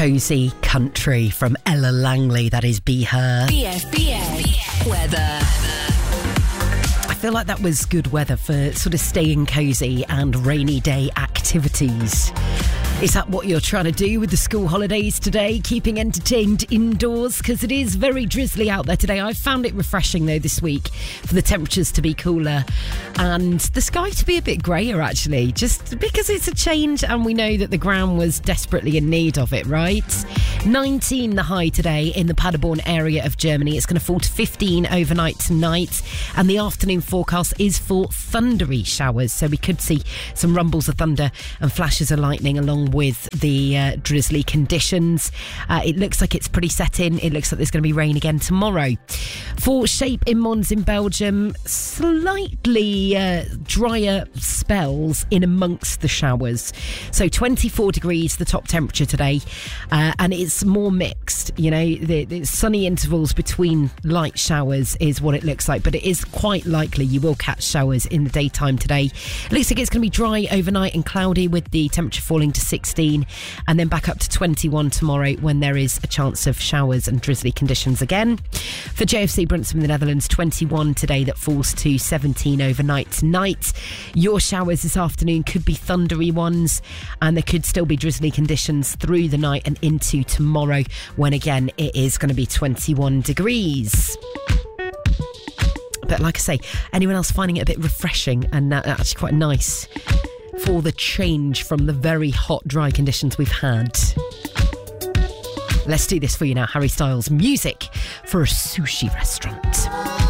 Cozy Country from Ella Langley. That is Be Her. BFBS weather. I feel like that was good weather for sort of staying cozy and rainy day activities. Is that what you're trying to do with the school holidays today? Keeping entertained indoors? Because it is very drizzly out there today. I've found it refreshing, though, this week for the temperatures to be cooler and the sky to be a bit greyer, actually, just because it's a change and we know that the ground was desperately in need of it, right? 19 the high today in the Paderborn area of Germany. It's going to fall to 15 overnight tonight, and the afternoon forecast is for thundery showers, so we could see some rumbles of thunder and flashes of lightning along with the drizzly conditions. It looks like it's pretty set in. It looks like there's going to be rain again tomorrow. For shape in Mons in Belgium, slightly drier spells in amongst the showers. So 24 degrees the top temperature today, and it's more mixed. You know, the sunny intervals between light showers is what it looks like, but it is quite likely you will catch showers in the daytime today. It looks like it's going to be dry overnight and cloudy with the temperature falling to 16 and then back up to 21 tomorrow when there is a chance of showers and drizzly conditions again. For JFC Brunsum in the Netherlands, 21 today, that falls to 17 overnight tonight. Your showers this afternoon could be thundery ones, and there could still be drizzly conditions through the night and into tomorrow when again it is going to be 21 degrees. But like I say, anyone else finding it a bit refreshing and actually quite nice for the change from the very hot, dry conditions we've had? Let's do this for you now. Harry Styles, Music for a Sushi Restaurant.